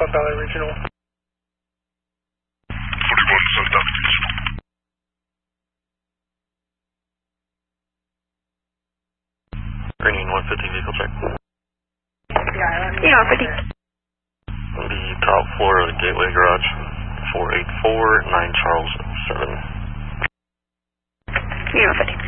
Sun Valley Regional. 41 Sun Valley Regional. Green 150 vehicle check. Yeah, 150. The top floor of the Gateway Garage, 484 9 Charles 7. Yeah, 150.